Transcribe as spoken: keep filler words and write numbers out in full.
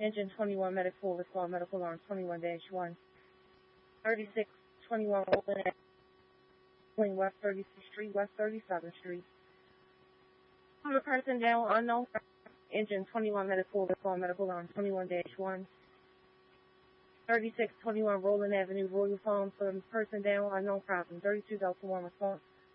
Engine twenty-one, medic full response, medical alarm twenty-one dash one. thirty-six twenty-one, rolling West thirty-sixth Street, West thirty-seventh Street. I'm a person down, unknown. Engine twenty-one, medic full response, medical alarm twenty-one dash one. thirty-six twenty-one, Roland Avenue, Royal Farms, for person down, unknown problem. thirty-two Delta one response.